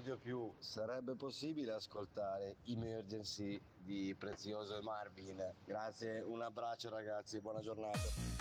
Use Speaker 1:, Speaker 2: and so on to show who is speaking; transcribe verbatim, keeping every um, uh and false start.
Speaker 1: radio più. Sarebbe possibile ascoltare Emergency di Prezioso e Marvin? Grazie, un abbraccio ragazzi, buona giornata.